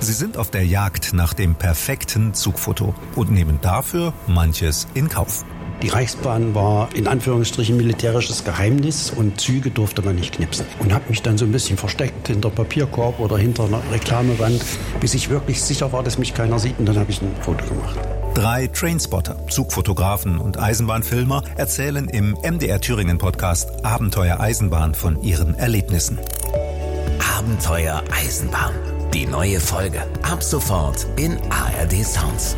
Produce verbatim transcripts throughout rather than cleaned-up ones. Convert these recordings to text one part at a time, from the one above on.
Sie sind auf der Jagd nach dem perfekten Zugfoto und nehmen dafür manches in Kauf. Die Reichsbahn war in Anführungsstrichen militärisches Geheimnis und Züge durfte man nicht knipsen. Und habe mich dann so ein bisschen versteckt hinter Papierkorb oder hinter einer Reklamewand, bis ich wirklich sicher war, dass mich keiner sieht, und dann habe ich ein Foto gemacht. Drei Trainspotter, Zugfotografen und Eisenbahnfilmer erzählen im M D R Thüringen Podcast Abenteuer Eisenbahn von ihren Erlebnissen. Abenteuer Eisenbahn. Die neue Folge. Ab sofort in A R D Sounds.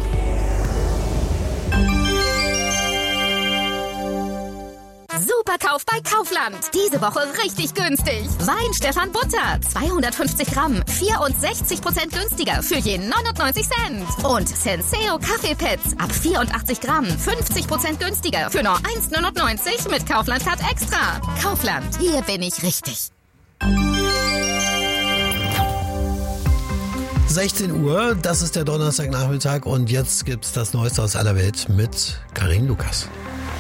Superkauf bei Kaufland. Diese Woche richtig günstig. Wein Stefan Butter, zweihundertfünfzig Gramm, vierundsechzig Prozent günstiger für je neunundneunzig Cent. Und Senseo Kaffeepads ab vierundachtzig Gramm, fünfzig Prozent günstiger für nur eins neunundneunzig mit Kaufland Card Extra. Kaufland, hier bin ich richtig. sechzehn Uhr, das ist der Donnerstagnachmittag und jetzt gibt's das Neueste aus aller Welt mit Karin Lukas.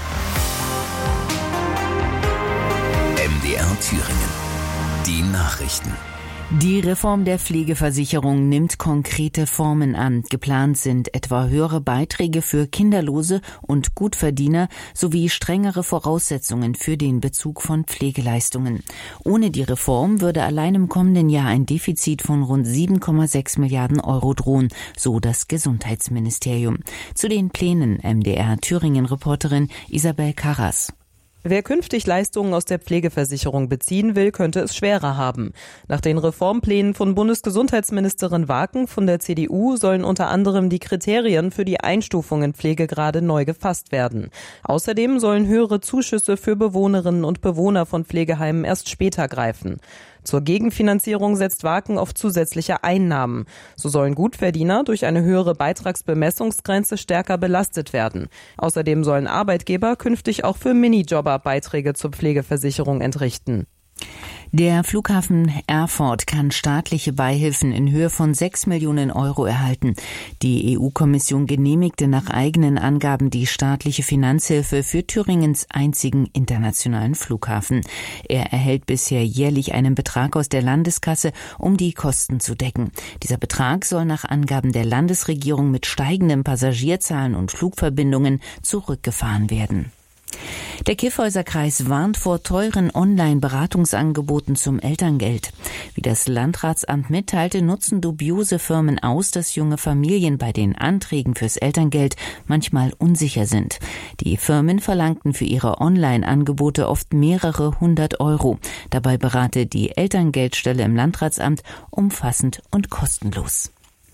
M D R Thüringen. Die Nachrichten. Die Reform der Pflegeversicherung nimmt konkrete Formen an. Geplant sind etwa höhere Beiträge für Kinderlose und Gutverdiener sowie strengere Voraussetzungen für den Bezug von Pflegeleistungen. Ohne die Reform würde allein im kommenden Jahr ein Defizit von rund sieben Komma sechs Milliarden Euro drohen, so das Gesundheitsministerium. Zu den Plänen M D R Thüringen-Reporterin Isabel Karras. Wer künftig Leistungen aus der Pflegeversicherung beziehen will, könnte es schwerer haben. Nach den Reformplänen von Bundesgesundheitsministerin Waken von der C D U sollen unter anderem die Kriterien für die Einstufung in Pflegegrade neu gefasst werden. Außerdem sollen höhere Zuschüsse für Bewohnerinnen und Bewohner von Pflegeheimen erst später greifen. Zur Gegenfinanzierung setzt Waken auf zusätzliche Einnahmen. So sollen Gutverdiener durch eine höhere Beitragsbemessungsgrenze stärker belastet werden. Außerdem sollen Arbeitgeber künftig auch für Minijobber Beiträge zur Pflegeversicherung entrichten. Der Flughafen Erfurt kann staatliche Beihilfen in Höhe von sechs Millionen Euro erhalten. Die E U-Kommission genehmigte nach eigenen Angaben die staatliche Finanzhilfe für Thüringens einzigen internationalen Flughafen. Er erhält bisher jährlich einen Betrag aus der Landeskasse, um die Kosten zu decken. Dieser Betrag soll nach Angaben der Landesregierung mit steigenden Passagierzahlen und Flugverbindungen zurückgefahren werden. Der Kyffhäuser-Kreis warnt vor teuren Online-Beratungsangeboten zum Elterngeld. Wie das Landratsamt mitteilte, nutzen dubiose Firmen aus, dass junge Familien bei den Anträgen fürs Elterngeld manchmal unsicher sind. Die Firmen verlangten für ihre Online-Angebote oft mehrere hundert Euro. Dabei berate die Elterngeldstelle im Landratsamt umfassend und kostenlos.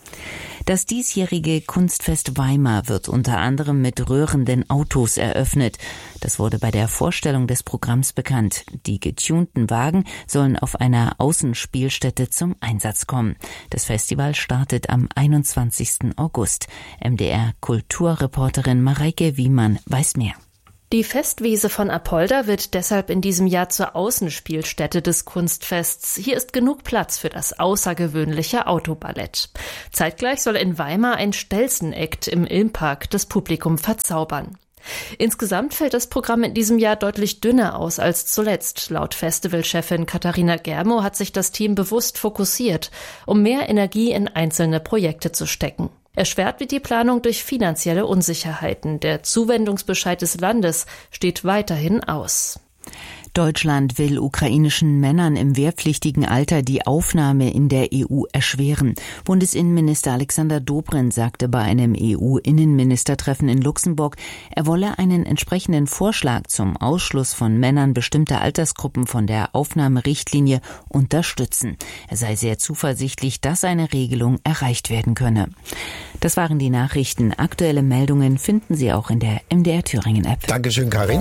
Das diesjährige Kunstfest Weimar wird unter anderem mit rührenden Autos eröffnet. Das wurde bei der Vorstellung des Programms bekannt. Die getunten Wagen sollen auf einer Außenspielstätte zum Einsatz kommen. Das Festival startet am einundzwanzigsten August. M D R-Kulturreporterin Mareike Wiemann weiß mehr. Die Festwiese von Apolda wird deshalb in diesem Jahr zur Außenspielstätte des Kunstfests. Hier ist genug Platz für das außergewöhnliche Autoballett. Zeitgleich soll in Weimar ein Stelzen-Act im Ilmpark das Publikum verzaubern. Insgesamt fällt das Programm in diesem Jahr deutlich dünner aus als zuletzt. Laut Festivalchefin Katharina Germo hat sich das Team bewusst fokussiert, um mehr Energie in einzelne Projekte zu stecken. Erschwert wird die Planung durch finanzielle Unsicherheiten. Der Zuwendungsbescheid des Landes steht weiterhin aus. Deutschland will ukrainischen Männern im wehrpflichtigen Alter die Aufnahme in der E U erschweren. Bundesinnenminister Alexander Dobrindt sagte bei einem E U-Innenministertreffen in Luxemburg, er wolle einen entsprechenden Vorschlag zum Ausschluss von Männern bestimmter Altersgruppen von der Aufnahmerichtlinie unterstützen. Er sei sehr zuversichtlich, dass eine Regelung erreicht werden könne. Das waren die Nachrichten. Aktuelle Meldungen finden Sie auch in der M D R Thüringen App. Dankeschön, Karin.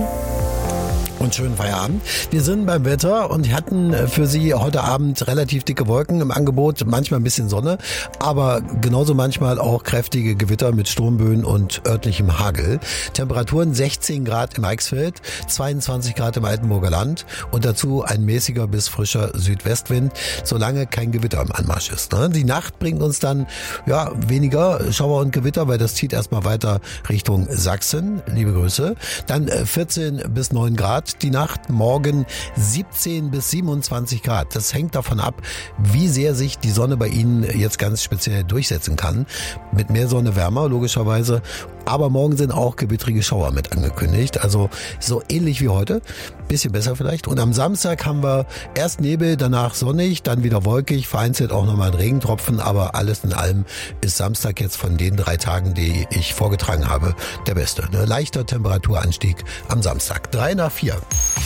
Und schönen Feierabend. Wir sind beim Wetter und hatten für Sie heute Abend relativ dicke Wolken im Angebot, manchmal ein bisschen Sonne, aber genauso manchmal auch kräftige Gewitter mit Sturmböen und örtlichem Hagel. Temperaturen sechzehn Grad im Eichsfeld, zweiundzwanzig Grad im Altenburger Land und dazu ein mäßiger bis frischer Südwestwind, solange kein Gewitter im Anmarsch ist. Die Nacht bringt uns dann ja weniger Schauer und Gewitter, weil das zieht erstmal weiter Richtung Sachsen. Liebe Grüße. Dann vierzehn bis neun Grad. Nacht. Die Nacht morgen siebzehn bis siebenundzwanzig Grad. Das hängt davon ab, wie sehr sich die Sonne bei Ihnen jetzt ganz speziell durchsetzen kann. Mit mehr Sonne wärmer, logischerweise. Aber morgen sind auch gewittrige Schauer mit angekündigt. Also so ähnlich wie heute. Bisschen besser vielleicht. Und am Samstag haben wir erst Nebel, danach sonnig, dann wieder wolkig, vereinzelt auch nochmal ein Regentropfen. Aber alles in allem ist Samstag jetzt von den drei Tagen, die ich vorgetragen habe, der beste. Ein leichter Temperaturanstieg am Samstag. Drei nach vier.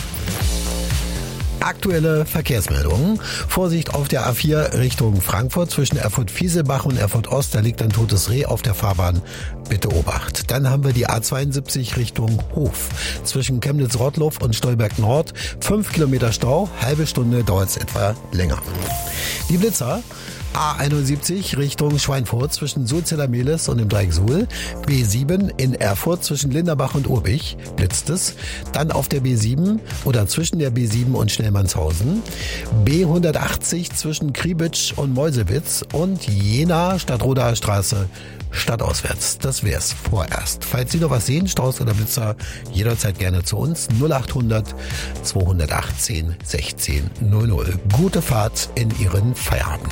Aktuelle Verkehrsmeldungen. Vorsicht auf der A vier Richtung Frankfurt zwischen Erfurt-Fieselbach und Erfurt-Ost. Da liegt ein totes Reh auf der Fahrbahn. Bitte Obacht. Dann haben wir die A zweiundsiebzig Richtung Hof. Zwischen Chemnitz-Rottloff und Stolberg-Nord. Fünf Kilometer Stau. Halbe Stunde dauert es etwa länger. Die Blitzer. A einundsiebzig Richtung Schweinfurt zwischen Sulzeller-Mehlis und dem Dreieck Suhl. B sieben in Erfurt zwischen Linderbach und Urbich blitzt es. Dann auf der B sieben oder zwischen der B sieben und Schnellmannshausen. B hundertachtzig zwischen Kriebitsch und Meuselwitz und Jena Stadtrodaer Straße stadtauswärts. Das wär's vorerst. Falls Sie noch was sehen, Staus oder Blitzer, jederzeit gerne zu uns. null achthundert zweihundertachtzehn sechzehn null null. Gute Fahrt in Ihren Feierabend.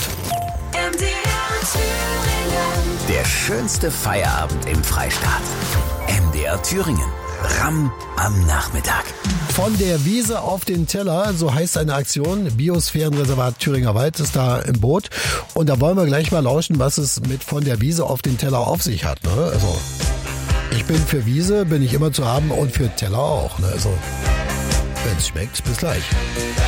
Der schönste Feierabend im Freistaat. M D R Thüringen. Ramm am Nachmittag. Von der Wiese auf den Teller, so heißt eine Aktion. Biosphärenreservat Thüringer Wald ist da im Boot. Und da wollen wir gleich mal lauschen, was es mit von der Wiese auf den Teller auf sich hat. Ne? Also ich bin für Wiese, bin ich immer zu haben und für Teller auch. Ne? Also wenn es schmeckt, bis gleich.